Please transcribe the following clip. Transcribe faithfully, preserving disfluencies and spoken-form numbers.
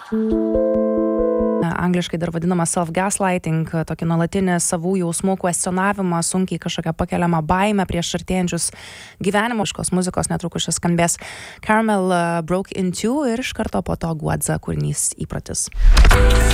Angliškai dar vadinama self-gaslighting, tokį nuolatinį savų jausmų kvestionavimą, sunkiai kažkokią pakeliamą baimę prieš artėjančius gyvenimiškos muzikos. Netrukus šis skambės Caramel Broke In Two ir iš karto po to Guadza kūrinys Įprotis.